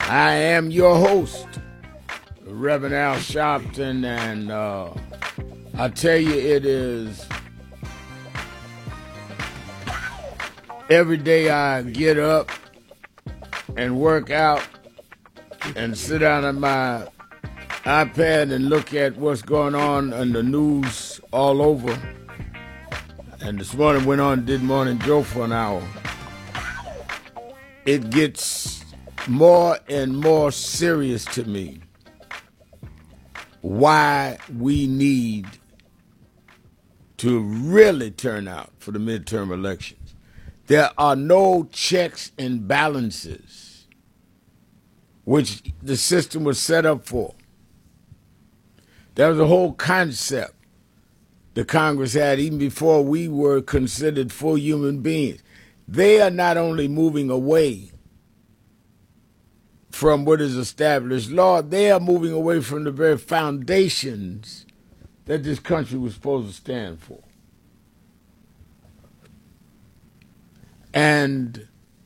I am your host, Reverend Al Sharpton, and I tell you, it is every day I get up and work out and sit down at my iPad and look at what's going on in the news all over. And this morning went on and did Morning Joe for an hour. It gets more and more serious to me why we need to really turn out for the midterm elections. There are no checks and balances, which the system was set up for. There was a whole concept the Congress had even before we were considered full human beings. They are not only moving away from what is established law, they are moving away from the very foundations that this country was supposed to stand for. And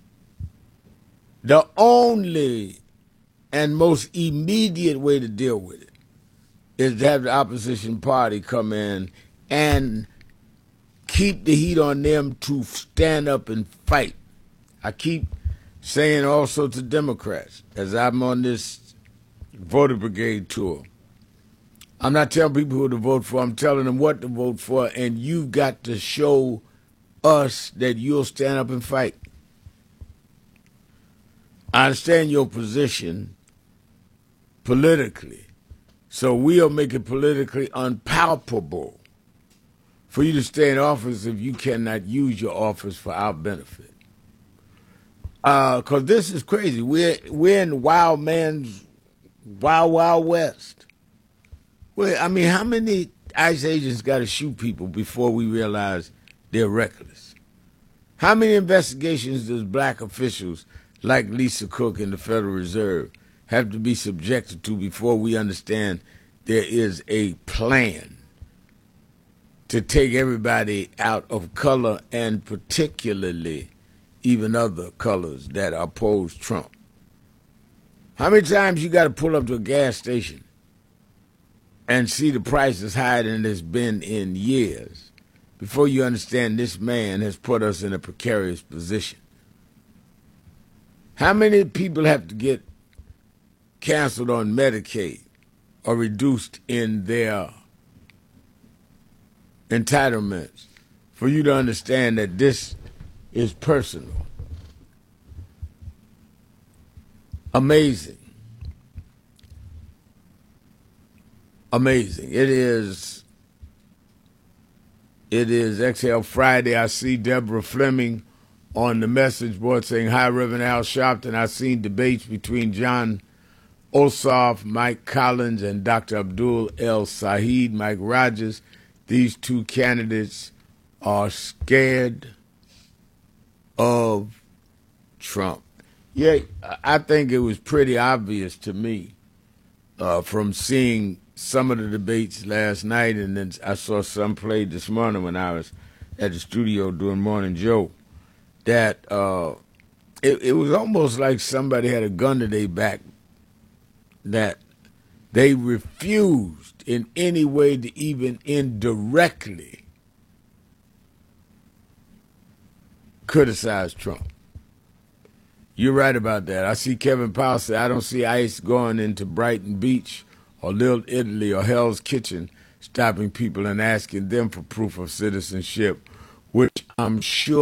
the only and most immediate way to deal with it is to have the opposition party come in and keep the heat on them to stand up and fight. I keep saying also to Democrats, as I'm on this voter brigade tour, I'm not telling people who to vote for, I'm telling them what to vote for, and you've got to show us that you'll stand up and fight. I understand your position politically, so we'll make it politically unpalatable for you to stay in office if you cannot use your office for our benefit. Because this is crazy. We're in wild west. Well, I mean, how many ICE agents got to shoot people before we realize they're reckless? How many investigations does black officials like Lisa Cook in the Federal Reserve have to be subjected to before we understand there is a plan to take everybody out of color, and particularly even other colors that oppose Trump? How many times you got to pull up to a gas station and see the prices higher than it's been in years before you understand this man has put us in a precarious position? How many people have to get canceled on Medicaid or reduced in their entitlements for you to understand that this is personal? Amazing. Amazing. It is Exhale Friday. I see Deborah Fleming on the message board saying, "Hi, Reverend Al Sharpton. I've seen debates between John Ossoff, Mike Collins, and Dr. Abdul El Saeed, Mike Rogers. These two candidates are scared of Trump." Yeah, I think it was pretty obvious to me from seeing some of the debates last night, and then I saw some played this morning when I was at the studio doing Morning Joe, that it was almost like somebody had a gun to their back, that they refused in any way to even indirectly criticize Trump. You're right about that. I see Kevin Powell say, "I don't see ICE going into Brighton Beach or Little Italy or Hell's Kitchen, stopping people and asking them for proof of citizenship," which I'm sure